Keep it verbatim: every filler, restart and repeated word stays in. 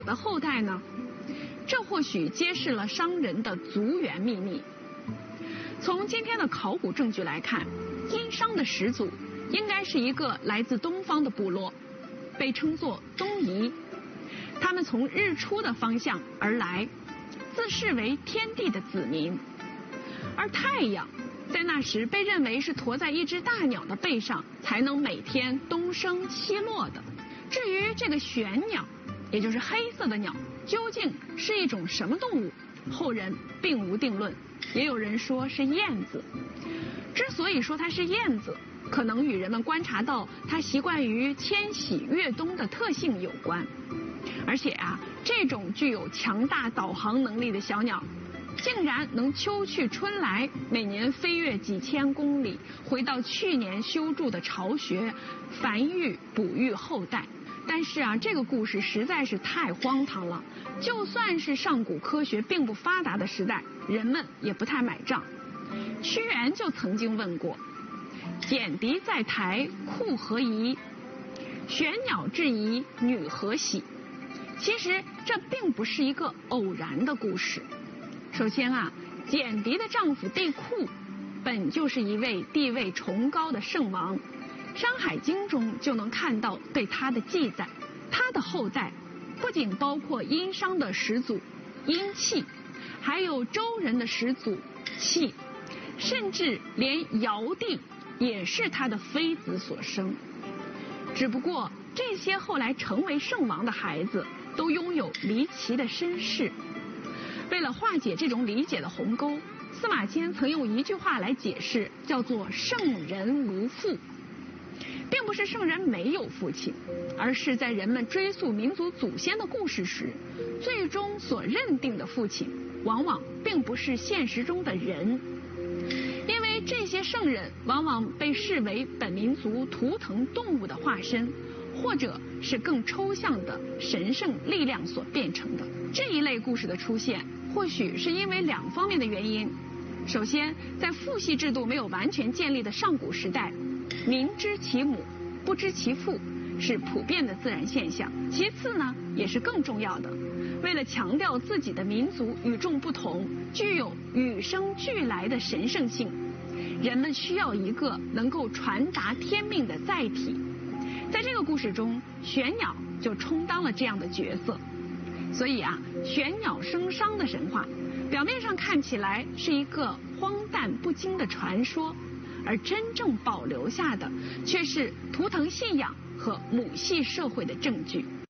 的后代呢？这或许揭示了商人的族源秘密。从今天的考古证据来看，殷商的始祖应该是一个来自东方的部落，被称作东夷。他们从日出的方向而来，自视为天地的子民。而太阳在那时被认为是驮在一只大鸟的背上，才能每天东升西落的。至于这个玄鸟，也就是黑色的鸟，究竟是一种什么动物，后人并无定论。也有人说是燕子。之所以说它是燕子，可能与人们观察到它习惯于迁徙越冬的特性有关。而且啊，这种具有强大导航能力的小鸟，竟然能秋去春来，每年飞越几千公里，回到去年修筑的巢穴，繁育哺育后代。但是啊，这个故事实在是太荒唐了。就算是上古科学并不发达的时代，人们也不太买账。屈原就曾经问过：简狄在台，库何宜？玄鸟至宜，女何喜？其实这并不是一个偶然的故事。首先啊，简狄的丈夫帝喾本就是一位地位崇高的圣王，《山海经》中就能看到对他的记载。他的后代不仅包括殷商的始祖殷契，还有周人的始祖契，甚至连尧帝也是他的妃子所生。只不过这些后来成为圣王的孩子都拥有离奇的身世。为了化解这种理解的鸿沟，司马迁曾用一句话来解释，叫做圣人无父。并不是圣人没有父亲，而是在人们追溯民族祖先的故事时，最终所认定的父亲往往并不是现实中的人。因为这些圣人往往被视为本民族图腾动物的化身，或者是更抽象的神圣力量所变成的。这一类故事的出现，或许是因为两方面的原因。首先，在父系制度没有完全建立的上古时代，民知其母，不知其父是普遍的自然现象。其次呢，也是更重要的，为了强调自己的民族与众不同，具有与生俱来的神圣性，人们需要一个能够传达天命的载体。在这个故事中，玄鸟就充当了这样的角色。所以啊，玄鸟生商的神话表面上看起来是一个荒诞不经的传说，而真正保留下的却是图腾信仰和母系社会的证据。